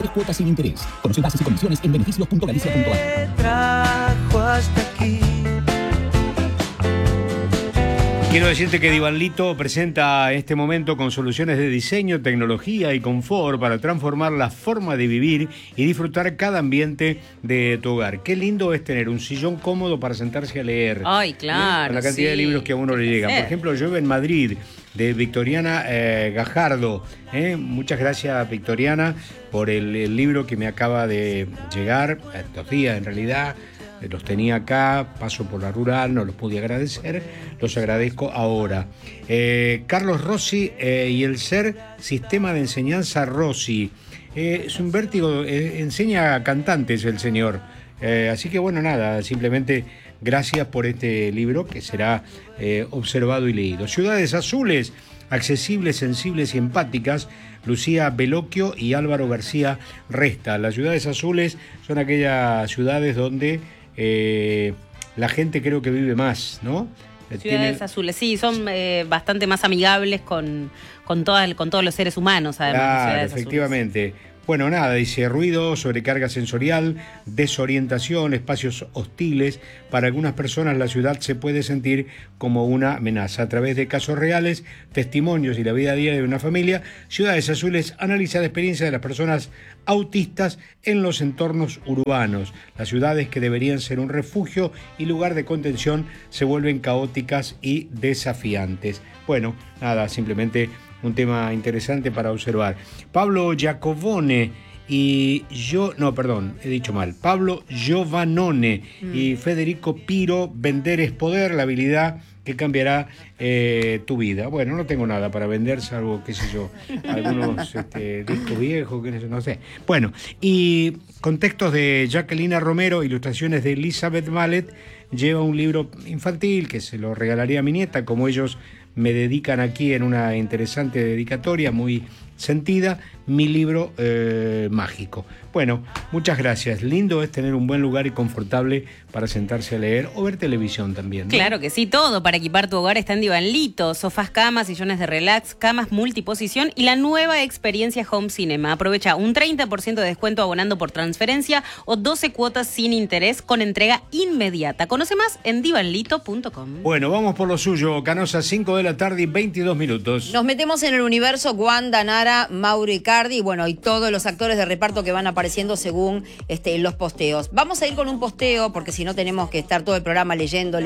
3 cuotas sin interés. Conoce bases y condiciones en beneficios.galicia.ar. Trajo hasta aquí. Quiero decirte que Divanlito presenta este momento con soluciones de diseño, tecnología y confort para transformar la forma de vivir y disfrutar cada ambiente de tu hogar. Qué lindo es tener un sillón cómodo para sentarse a leer. Ay, claro. Con la cantidad de libros que a uno le llegan. Por ejemplo, Llueve en Madrid, de Victoriana Gajardo. Muchas gracias, Victoriana, por el libro que me acaba de llegar, estos días en realidad. Los tenía acá, paso por la rural, no los pude agradecer, los agradezco ahora. Carlos Rossi y el SER, Sistema de Enseñanza Rossi. Es un vértigo, enseña cantantes el señor. Así que bueno, nada, simplemente gracias por este libro que será observado y leído. Ciudades Azules, accesibles, sensibles y empáticas. Lucía Veloquio y Álvaro García Resta. Las ciudades azules son aquellas ciudades donde la gente creo que vive más, ¿no? Ciudades azules, sí, son bastante más amigables con todos los seres humanos, además. Claro, Ciudades efectivamente. Azules. Bueno, nada, dice ruido, sobrecarga sensorial, desorientación, espacios hostiles. Para algunas personas la ciudad se puede sentir como una amenaza. A través de casos reales, testimonios y la vida diaria de una familia, Ciudades Azules analiza la experiencia de las personas autistas en los entornos urbanos. Las ciudades que deberían ser un refugio y lugar de contención se vuelven caóticas y desafiantes. Bueno, nada, simplemente un tema interesante para observar. Pablo Giacovone y Pablo Giovannone y Federico Piro, Vender es Poder, la habilidad que cambiará tu vida. Bueno, no tengo nada para vender, salvo, qué sé yo, algunos discos viejos, no sé. Bueno, y con textos de Jacqueline Romero, ilustraciones de Elizabeth Mallet, lleva un libro infantil que se lo regalaría a mi nieta, como ellos me dedican aquí en una interesante dedicatoria muy sentida, mi libro mágico. Bueno, muchas gracias. Lindo es tener un buen lugar y confortable para sentarse a leer o ver televisión también, ¿no? Claro que sí, todo para equipar tu hogar está en Divanlito. Sofás, camas, sillones de relax, camas multiposición y la nueva experiencia Home Cinema. Aprovecha un 30% de descuento abonando por transferencia o 12 cuotas sin interés con entrega inmediata. Conoce más en divanlito.com. Bueno, vamos por lo suyo. Canosa, 5 de la tarde y 22 minutos. Nos metemos en el universo Wanda Nara, Mauro Icardi, bueno, y todos los actores de reparto que van apareciendo según los posteos. Vamos a ir con un posteo, porque si no tenemos que estar todo el programa leyendo,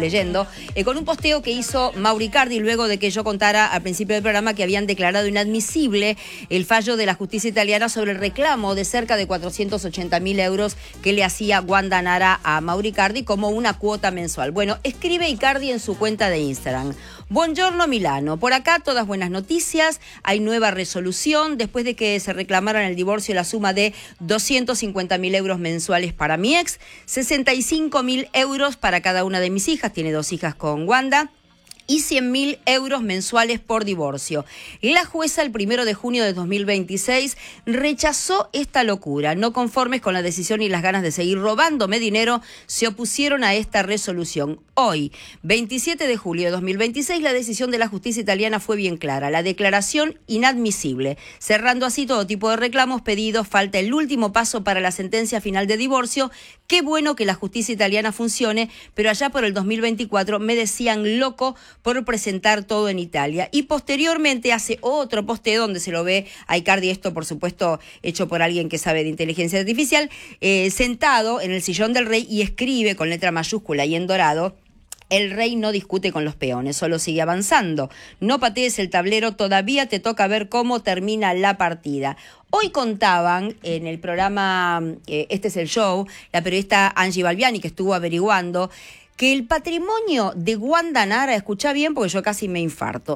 con un posteo que hizo Mauro Icardi luego de que yo contara al principio del programa que habían declarado inadmisible el fallo de la justicia italiana sobre el reclamo de cerca de 480.000 euros que le hacía Wanda Nara a Mauro Icardi como una cuota mensual. Bueno, escribe Icardi en su cuenta de Instagram: Buongiorno Milano, por acá todas buenas noticias, hay nueva resolución después de que se reclamaran el divorcio la suma de 250.000 euros mensuales para mi ex, 65.000 euros para cada una de mis hijas, tiene 2 hijas con Wanda, y 100.000 euros mensuales por divorcio. La jueza el 1 de junio de 2026 rechazó esta locura. No conformes con la decisión y las ganas de seguir robándome dinero, se opusieron a esta resolución. Hoy, 27 de julio de 2026, la decisión de la justicia italiana fue bien clara. La declaración inadmisible, cerrando así todo tipo de reclamos, pedidos, falta el último paso para la sentencia final de divorcio. Qué bueno que la justicia italiana funcione, pero allá por el 2024 me decían loco por presentar todo en Italia. Y posteriormente hace otro posteo donde se lo ve a Icardi, esto por supuesto hecho por alguien que sabe de inteligencia artificial, sentado en el sillón del rey y escribe con letra mayúscula y en dorado: el rey no discute con los peones, solo sigue avanzando. No patees el tablero, todavía te toca ver cómo termina la partida. Hoy contaban en el programa Este es el Show, la periodista Angie Balbiani, que estuvo averiguando, que el patrimonio de Wanda Nara, escuchá bien porque yo casi me infarto,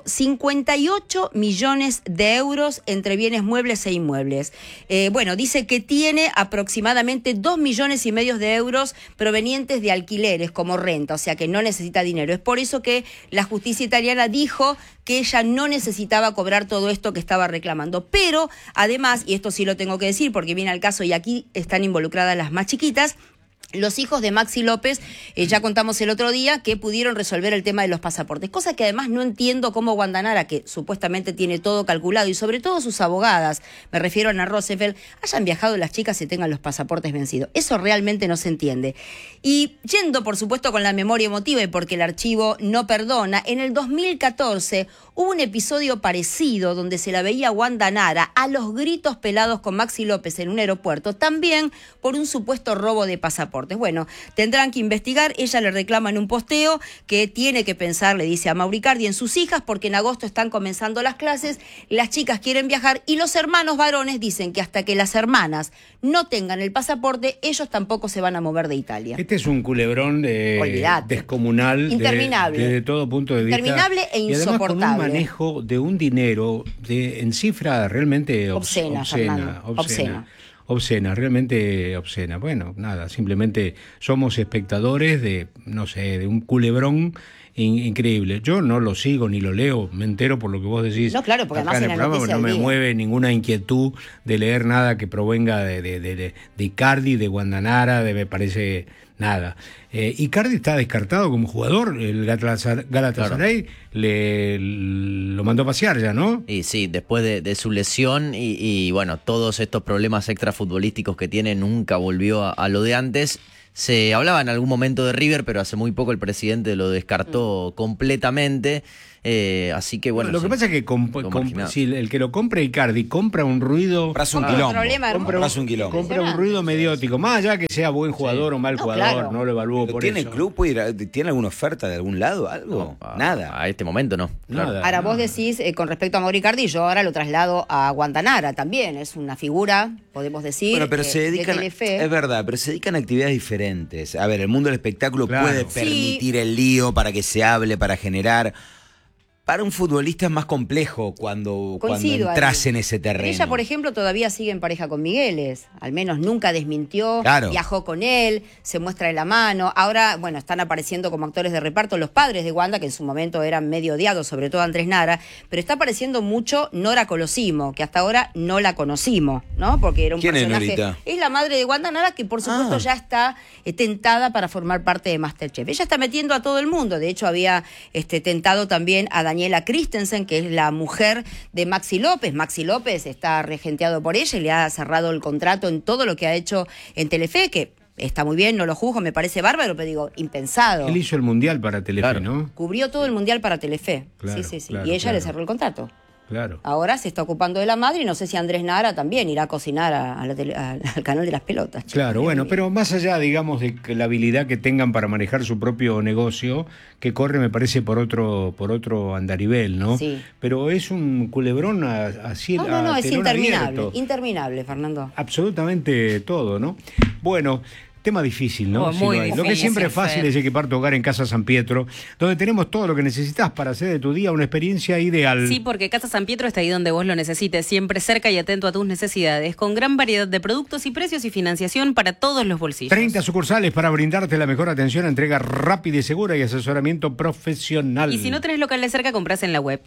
58 millones de euros entre bienes muebles e inmuebles. Dice que tiene aproximadamente 2,5 millones de euros provenientes de alquileres como renta, o sea que no necesita dinero. Es por eso que la justicia italiana dijo que ella no necesitaba cobrar todo esto que estaba reclamando. Pero además, y esto sí lo tengo que decir porque viene al caso y aquí están involucradas las más chiquitas, Los hijos de Maxi López, ya contamos el otro día, que pudieron resolver el tema de los pasaportes. Cosa que además no entiendo cómo Wanda Nara, que supuestamente tiene todo calculado, y sobre todo sus abogadas, me refiero a Ana Rosenfeld, hayan viajado las chicas y tengan los pasaportes vencidos. Eso realmente no se entiende. Y yendo, por supuesto, con la memoria emotiva y porque el archivo no perdona, en el 2014 hubo un episodio parecido donde se la veía Wanda Nara a los gritos pelados con Maxi López en un aeropuerto, también por un supuesto robo de pasaportes. Bueno, tendrán que investigar. Ella le reclama en un posteo que tiene que pensar, le dice a Mauricardi, en sus hijas, porque en agosto están comenzando las clases, las chicas quieren viajar y los hermanos varones dicen que hasta que las hermanas no tengan el pasaporte, ellos tampoco se van a mover de Italia. Este es un culebrón descomunal, interminable, desde todo punto de vista. Interminable e insoportable. Y además con un manejo de un dinero en cifra realmente obscena, obscena, realmente obscena. Bueno, nada, simplemente somos espectadores de, no sé, de un culebrón increíble. Yo no lo sigo ni lo leo, me entero por lo que vos decís. No, claro, porque acá además en el programa no me mueve ninguna inquietud de leer nada que provenga de Icardi, de Wanda Nara, me parece nada. Icardi está descartado como jugador, el Galatasaray lo mandó a pasear ya, ¿no? Y sí, después de su lesión y bueno, todos estos problemas extrafutbolísticos que tiene, nunca volvió a lo de antes. Se hablaba en algún momento de River, pero hace muy poco el presidente lo descartó completamente. Así que bueno. Lo que pasa es que si el que lo compra Icardi compra un ruido. Compra un ruido mediático. Más allá que sea buen jugador o mal jugador, claro. No lo evalúo por ¿Tiene eso. ¿Tiene club? ¿Tiene alguna oferta de algún lado? ¿Algo? No, nada. A este momento no. Nada. Claro. Ahora vos decís, con respecto a Mauri Icardi, yo ahora lo traslado a Wanda Nara también. Es una figura, podemos decir, bueno, pero se dedican, de Telefe. Es verdad, pero se dedican a actividades diferentes. A ver, el mundo del espectáculo puede permitir el lío para que se hable, para generar. Para un futbolista es más complejo cuando entras en ese terreno. Ella, por ejemplo, todavía sigue en pareja con Migueles. Al menos nunca desmintió, viajó con él, se muestra de la mano. Ahora, bueno, están apareciendo como actores de reparto los padres de Wanda, que en su momento eran medio odiados, sobre todo Andrés Nara. Pero está apareciendo mucho Nora Colosimo, que hasta ahora no la conocimos, ¿no? Porque era un personaje. ¿Quién es Norita? Es la madre de Wanda Nara, que por supuesto ya está tentada para formar parte de MasterChef. Ella está metiendo a todo el mundo. De hecho, había tentado también a Daniela Christensen, que es la mujer de Maxi López. Maxi López está regenteado por ella y le ha cerrado el contrato en todo lo que ha hecho en Telefe, que está muy bien, no lo juzgo, me parece bárbaro, pero digo, impensado. Él hizo el Mundial para Telefe, ¿no? Cubrió todo el Mundial para Telefe. Claro, sí. Claro, y ella le cerró el contrato. Claro. Ahora se está ocupando de la madre y no sé si Andrés Nara también irá a cocinar al canal de las pelotas. Claro, bueno, pero más allá, digamos, de la habilidad que tengan para manejar su propio negocio, que corre, me parece, por otro andarivel, ¿no? Sí. Pero es un culebrón así. No, es interminable, abierto. interminable, Fernando. Absolutamente todo, ¿no? Bueno. Tema difícil, ¿no? Muy difícil. Lo que siempre es fácil es equipar tu hogar en Casa San Pietro, donde tenemos todo lo que necesitas para hacer de tu día una experiencia ideal. Sí, porque Casa San Pietro está ahí donde vos lo necesites, siempre cerca y atento a tus necesidades, con gran variedad de productos y precios y financiación para todos los bolsillos. 30 sucursales para brindarte la mejor atención, entrega rápida y segura y asesoramiento profesional. Y si no tenés locales cerca, compras en la web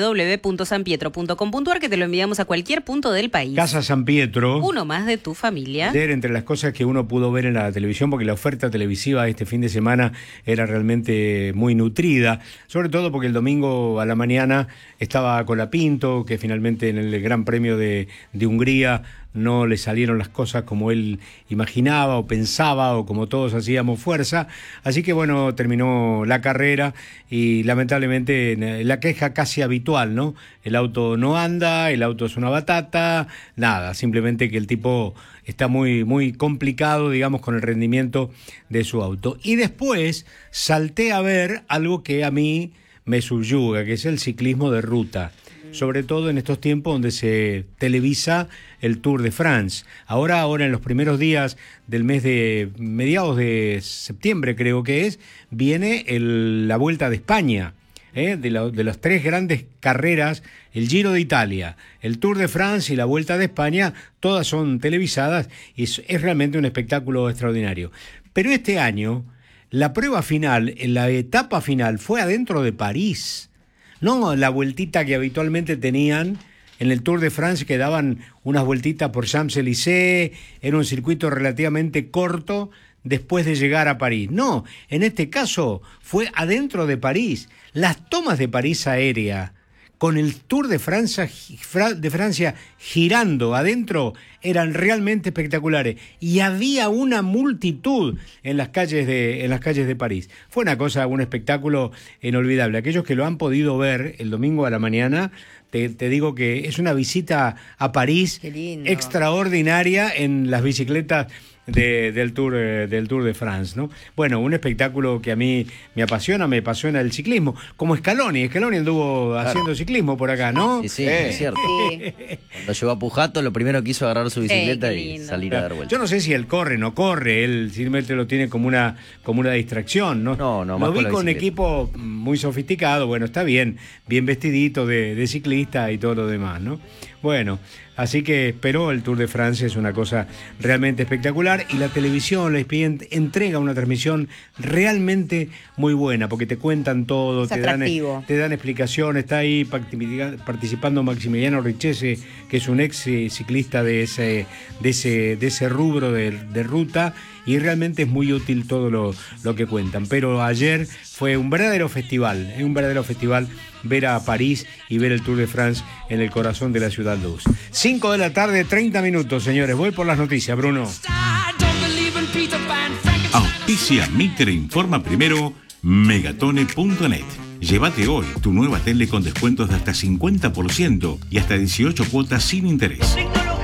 www.sanpietro.com.ar, que te lo enviamos a cualquier punto del país. Casa San Pietro. Uno más de tu familia. Ayer, entre las cosas que uno pudo ver en la televisión, porque la oferta televisiva este fin de semana era realmente muy nutrida, sobre todo porque el domingo a la mañana estaba Colapinto, que finalmente en el Gran Premio de Hungría no le salieron las cosas como él imaginaba o pensaba o como todos hacíamos fuerza, así que bueno, terminó la carrera y lamentablemente la queja casi habitual, ¿no? El auto no anda, el auto es una batata, nada, simplemente que el tipo está muy, muy complicado, digamos, con el rendimiento de su auto. Y después salté a ver algo que a mí me subyuga, que es el ciclismo de ruta. Sobre todo en estos tiempos donde se televisa el Tour de France. Ahora en los primeros días del mes de mediados de septiembre, creo que es, viene la Vuelta de España. De las tres grandes carreras, el Giro de Italia, el Tour de France y la Vuelta de España, todas son televisadas y es realmente un espectáculo extraordinario. Pero este año, la prueba final, la etapa final, fue adentro de París. No la vueltita que habitualmente tenían en el Tour de France, que daban unas vueltitas por Champs-Élysées, era un circuito relativamente corto, después de llegar a París. No, en este caso fue adentro de París. Las tomas de París aérea, con el Tour de Francia girando adentro, eran realmente espectaculares. Y había una multitud en las calles de París. Fue una cosa, un espectáculo inolvidable. Aquellos que lo han podido ver el domingo a la mañana, te digo que es una visita a París extraordinaria en las bicicletas del Tour de France, ¿no? Bueno, un espectáculo que a mí me apasiona el ciclismo, como Scaloni anduvo haciendo ciclismo por acá, ¿no? Sí, es cierto. Sí. Cuando llegó a Pujato, lo primero que hizo agarrar su bicicleta y salir a dar vueltas. Yo no sé si él corre, no corre, él simplemente lo tiene como una distracción, ¿no? No, lo vi con equipo muy sofisticado, bueno, está bien vestidito de ciclista y todo lo demás, ¿no? Bueno, así que, pero el Tour de Francia es una cosa realmente espectacular y la televisión, la ESPN, entrega una transmisión realmente muy buena porque te cuentan todo, te dan explicaciones. Está ahí participando Maximiliano Richese, que es un ex ciclista de ese rubro de ruta, y realmente es muy útil todo lo que cuentan. Pero ayer fue un verdadero festival ver a París y ver el Tour de France en el corazón de la ciudad luz. 5 de la tarde, 30 minutos, señores. Voy por las noticias, Bruno. Auspicia Mitre Informa Primero, Megatone.net. Llévate hoy tu nueva tele con descuentos de hasta 50% y hasta 18 cuotas sin interés.